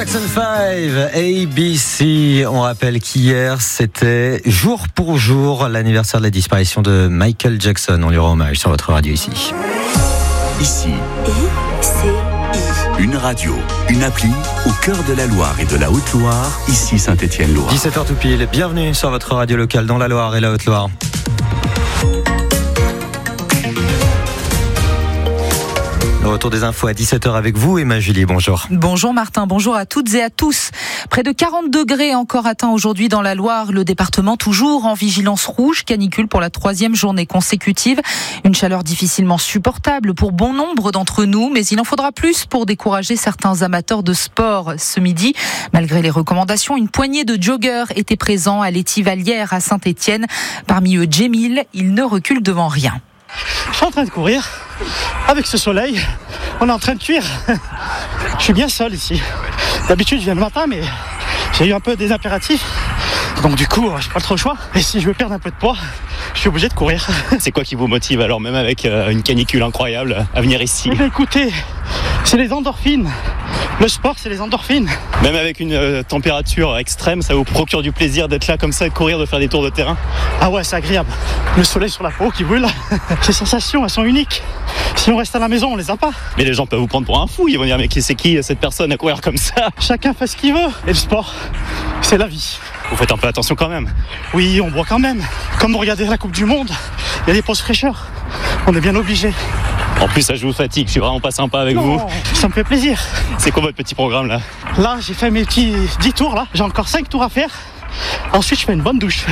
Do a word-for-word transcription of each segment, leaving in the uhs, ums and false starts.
Jackson five, A B C. On rappelle qu'hier, c'était jour pour jour l'anniversaire de la disparition de Michael Jackson. On lui rend hommage sur votre radio ici. Ici. I C I. Une radio, une appli au cœur de la Loire et de la Haute-Loire. Ici Saint-Étienne-Loire. dix-sept heures tout pile. Bienvenue sur votre radio locale dans la Loire et la Haute-Loire. Le retour des infos à dix-sept heures avec vous, Emma Julie, bonjour. Bonjour Martin, bonjour à toutes et à tous. Près de quarante degrés encore atteints aujourd'hui dans la Loire. Le département toujours en vigilance rouge, canicule pour la troisième journée consécutive. Une chaleur difficilement supportable pour bon nombre d'entre nous, mais il en faudra plus pour décourager certains amateurs de sport. Ce midi, malgré les recommandations, une poignée de joggeurs étaient présents à l'Étivalière à Saint-Étienne. Parmi eux, Djemil, il ne recule devant rien. Je suis en train de courir avec ce soleil, on est en train de cuire. Je suis bien seul ici. D'habitude je viens le matin, mais j'ai eu un peu des impératifs. Donc du coup, j'ai pas trop le choix. Et si je veux perdre un peu de poids, je suis obligé de courir. C'est quoi qui vous motive alors, même avec une canicule incroyable, à venir ici? Eh bien, écoutez, c'est les endorphines. Le sport, c'est les endorphines. Même avec une euh, température extrême, ça vous procure du plaisir d'être là comme ça, de courir, de faire des tours de terrain? Ah ouais, c'est agréable. Le soleil sur la peau qui brûle. Ces sensations, elles sont uniques. Si on reste à la maison, on les a pas. Mais les gens peuvent vous prendre pour un fou. Ils vont dire, mais c'est qui cette personne à courir comme ça? Chacun fait ce qu'il veut. Et le sport, c'est la vie. Vous faites un peu attention quand même? Oui, on boit quand même. Comme vous regardez la Coupe du Monde, il y a des pauses fraîcheurs. On est bien obligé. En plus, ça je vous fatigue, je suis vraiment pas sympa avec non, vous. Ça me fait plaisir. C'est quoi votre petit programme là? Là, j'ai fait mes petits dix tours là. J'ai encore cinq tours à faire. Ensuite, je fais une bonne douche.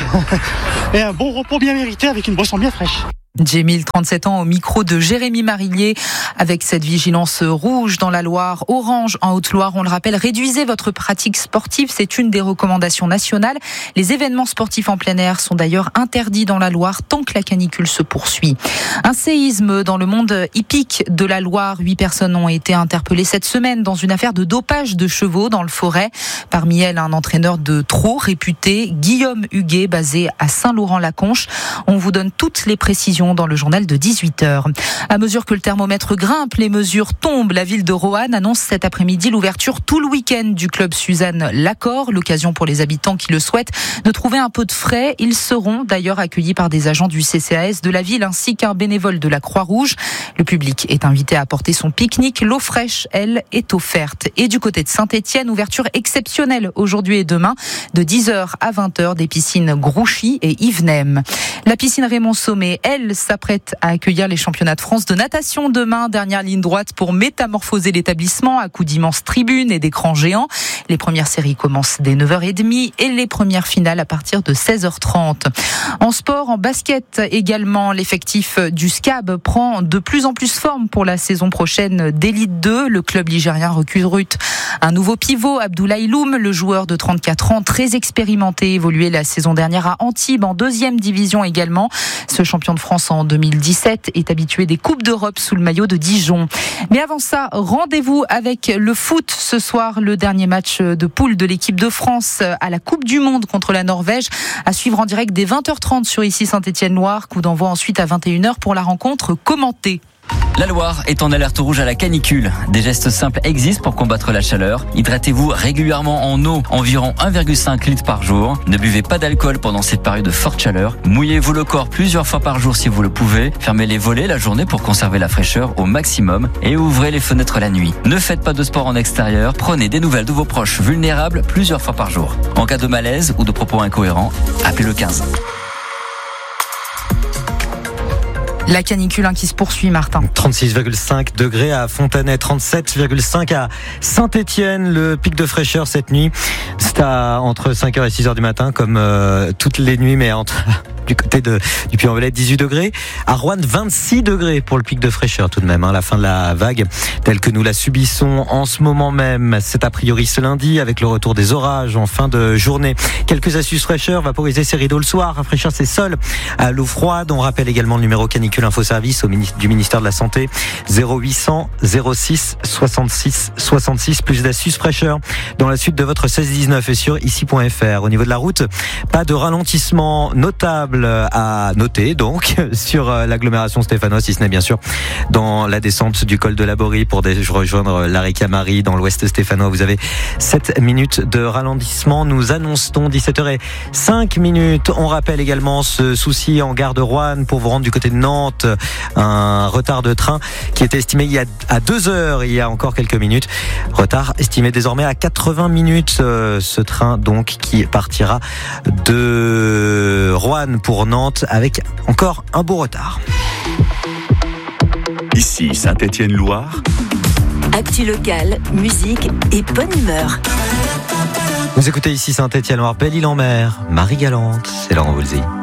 Et un bon repos bien mérité avec une boisson bien fraîche. Djemil, trente-sept ans, au micro de Jérémy Marillier. Avec cette vigilance rouge dans la Loire, orange en Haute-Loire, on le rappelle, réduisez votre pratique sportive, c'est une des recommandations nationales. Les événements sportifs en plein air sont d'ailleurs interdits dans la Loire tant que la canicule se poursuit. Un séisme dans le monde hippique de la Loire. Huit personnes ont été interpellées cette semaine dans une affaire de dopage de chevaux dans le Forêt. Parmi elles, un entraîneur de trot réputé, Guillaume Huguet, basé à Saint-Laurent-la-Conche. On vous donne toutes les précisions dans le journal de dix-huit heures. À mesure que le thermomètre grimpe, les mesures tombent. La ville de Roanne annonce cet après-midi l'ouverture tout le week-end du club Suzanne Lacor. L'occasion pour les habitants qui le souhaitent de trouver un peu de frais. Ils seront d'ailleurs accueillis par des agents du C C A S de la ville ainsi qu'un bénévole de la Croix-Rouge. Le public est invité à apporter son pique-nique. L'eau fraîche, elle, est offerte. Et du côté de Saint-Étienne, ouverture exceptionnelle aujourd'hui et demain de dix heures à vingt heures des piscines Grouchy et Yvenem. La piscine Raymond Sommet, elle, s'apprête à accueillir les championnats de France de natation demain. Dernière ligne droite pour métamorphoser l'établissement à coups d'immenses tribunes et d'écrans géants. Les premières séries commencent dès neuf heures trente et les premières finales à partir de seize heures trente. En sport, en basket également, l'effectif du S C A B prend de plus en plus forme pour la saison prochaine d'Élite deux. Le club ligérien recrute un nouveau pivot, Abdoulaye Loum, le joueur de trente-quatre ans, très expérimenté, évolué la saison dernière à Antibes en deuxième division également. Ce champion de France en deux mille dix-sept est habitué des Coupes d'Europe sous le maillot de Dijon. Mais avant ça, rendez-vous avec le foot ce soir, le dernier match de poule de l'équipe de France à la Coupe du Monde contre la Norvège, à suivre en direct dès vingt heures trente sur ici Saint-Étienne-Loire. Coup d'envoi ensuite à vingt et une heures pour la rencontre commentée. La Loire est en alerte rouge à la canicule. Des gestes simples existent pour combattre la chaleur. Hydratez-vous régulièrement en eau, environ un virgule cinq litres par jour. Ne buvez pas d'alcool pendant cette période de forte chaleur. Mouillez-vous le corps plusieurs fois par jour si vous le pouvez. Fermez les volets la journée pour conserver la fraîcheur au maximum et ouvrez les fenêtres la nuit. Ne faites pas de sport en extérieur. Prenez des nouvelles de vos proches vulnérables plusieurs fois par jour. En cas de malaise ou de propos incohérents, appelez le quinze. La canicule hein, qui se poursuit, Martin. trente-six virgule cinq degrés à Fontenay, trente-sept virgule cinq à Saint-Étienne. Le pic de fraîcheur cette nuit, c'est à entre cinq heures et six heures du matin, comme euh, toutes les nuits, mais entre du côté de, du Puy-en-Velay, dix-huit degrés. À Roanne, vingt-six degrés pour le pic de fraîcheur tout de même. Hein, la fin de la vague, telle que nous la subissons en ce moment même. C'est a priori ce lundi, avec le retour des orages en fin de journée. Quelques astuces fraîcheur, vaporiser ses rideaux le soir, rafraîchir ses sols à l'eau froide. On rappelle également le numéro canicule info service au mini- du ministère de la Santé, zéro huit cents zéro six soixante-six soixante-six. Plus d'astuces fraîcheur dans la suite de votre seize dix-neuf et sur ici point f r. Au niveau de la route, pas de ralentissement notable notable à noter donc sur l'agglomération stéphanoise, si ce n'est bien sûr dans la descente du col de la Borie pour rejoindre l'Arrêt-Camarie dans l'ouest stéphanois. Vous avez sept minutes de ralentissement. Nous annonçons dix-sept heures cinq minutes. On rappelle également ce souci en gare de Roanne pour vous rendre du côté de Nantes. Un retard de train qui était estimé il y a à deux heures il y a encore quelques minutes. Retard estimé désormais à quatre-vingts minutes. Ce train donc qui partira de Roanne pour Nantes avec encore un beau retard. Ici Saint-Étienne-Loire. Actu locale, musique et bonne humeur. Vous écoutez ici Saint-Étienne-Loire, Belle-Île-en-Mer, Marie Galante, c'est Laurent Voulzy.